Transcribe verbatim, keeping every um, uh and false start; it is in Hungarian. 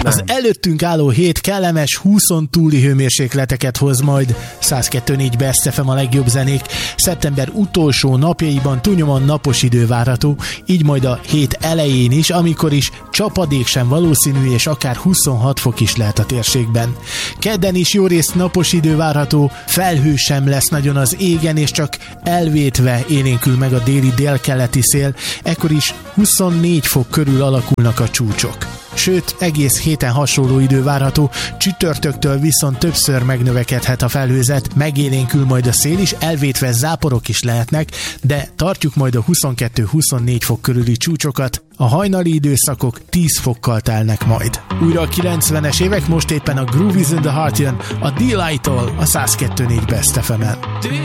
Az előttünk álló hét kellemes húszon túli hőmérsékleteket hoz majd. száz kettő négy Best ef em a legjobb zenék. Szeptember utolsó napjaiban túlnyomóan napos idő várható, így majd a hét elején is, amikor is csapadék sem valószínű, és akár huszonhat fok is lehet a térségben. Kedden is jó részt napos idő várható, felhő sem lesz nagyon az égen, és csak elvétve élénkül meg a déli délkeleti szél, ekkor is huszonnégy fok körül alakulnak a csúcsok. Sőt, egész héten hasonló idő várható, csütörtöktől viszont többször megnövekedhet a felhőzet, megélénkül majd a szél is, elvétve záporok is lehetnek, de tartjuk majd a huszonkettő-huszonnégy fok körüli csúcsokat, a hajnali időszakok tíz fokkal telnek majd. Újra a kilencvenes évek, most éppen a Groove is in the Heart jön, a Delight-tól a száz kettő négy Best ef emen.